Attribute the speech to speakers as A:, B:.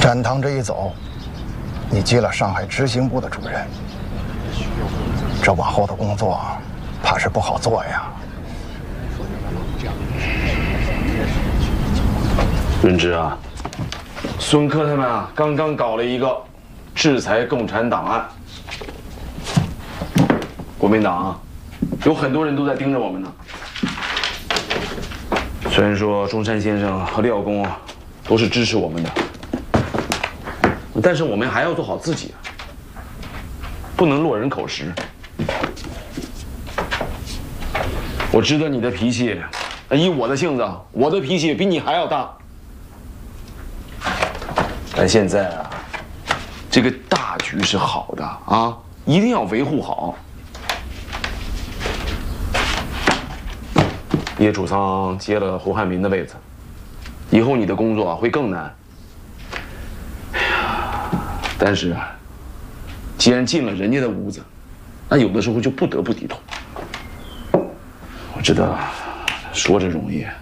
A: 展堂这一走，你接了上海执行部的主任，这往后的工作怕是不好做呀。
B: 润之啊，孙科他们啊，刚刚搞了一个制裁共产党案。国民党啊，有很多人都在盯着我们呢。虽然说中山先生和廖公啊，都是支持我们的，但是我们还要做好自己啊，不能落人口实。我知道你的脾气，以我的性子，我的脾气比你还要大。但现在啊，这个大局是好的啊，一定要维护好。叶楚仓接了胡汉民的位子，以后你的工作会更难。但是啊，既然进了人家的屋子，那有的时候就不得不低头。我知道，说着容易。